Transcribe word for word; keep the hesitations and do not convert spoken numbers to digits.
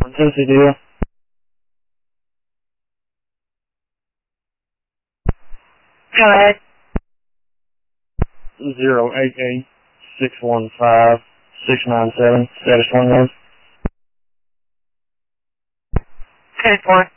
Tennessee deal. Go ahead. Zero eight eight six one five six nine seven. Status one nose. Code four.